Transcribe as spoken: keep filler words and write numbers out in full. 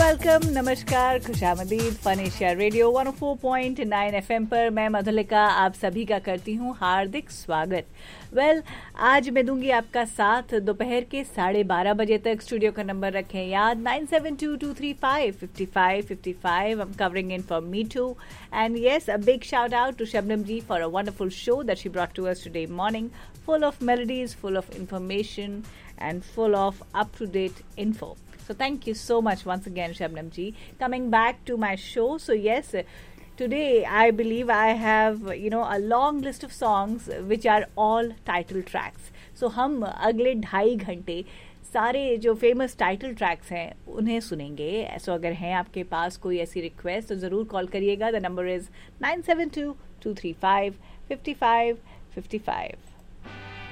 Welcome, नमस्कार, खुशामदीद। Fun Asia radio one O four point nine FM पर मैं मधुलिका आप सभी का करती हूँ हार्दिक स्वागत। वेल well, आज मैं दूंगी आपका साथ दोपहर के साढ़े बारह बजे तक। स्टूडियो का नंबर रखें याद nine seven to to three five fifty five fifty five. I'm covering in for Me Too. And yes, a big shout out to Shabnam ji for a wonderful show that she brought to us today morning, full of melodies, full of information and full of up-to-date info. So thank you so much once again, Shabnam ji. Coming back to my show, so yes, today I believe I have, you know, a long list of songs which are all title tracks. So हम अगले ढाई घंटे सारे जो famous title tracks हैं उन्हें सुनेंगे। सो अगर हैं आपके पास कोई ऐसी रिक्वेस्ट तो ज़रूर कॉल करिएगा। The number is nine seven to to three five fifty five fifty five.